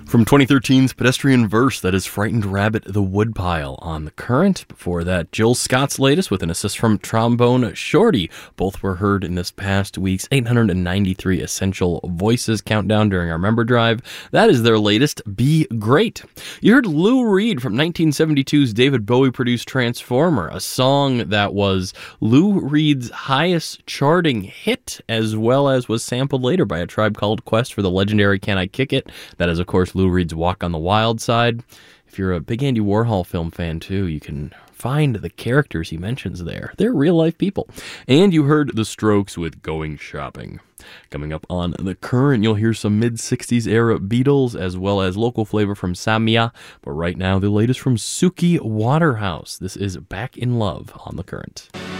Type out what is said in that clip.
From 2013's Pedestrian Verse, that is Frightened Rabbit, The Woodpile on The Current. Before that, Jill Scott's latest with an assist from Trombone Shorty. Both were heard in this past week's 893 Essential Voices countdown during our member drive. That is their latest, Be Great. You heard Lou Reed from 1972's David Bowie-produced Transformer, a song that was Lou Reed's highest charting hit, as well as was sampled later by A Tribe Called Quest for the legendary Can I Kick It? That is, of course, Lou Reed's Walk on the Wild Side. If you're a big Andy Warhol film fan, too, you can find the characters he mentions there. They're real-life people. And you heard The Strokes with Going Shopping. Coming up on The Current, you'll hear some mid-60s era Beatles, as well as local flavor from Samia. But right now, the latest from Suki Waterhouse. This is Back in Love on The Current.